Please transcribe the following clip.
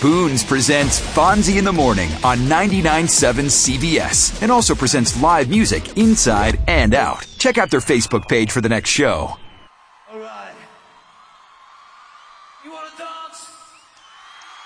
Spoons presents Fonzie in the Morning on 99.7 CBS and also presents live music inside and out. Check out their Facebook page for the next show. All right. You want to dance?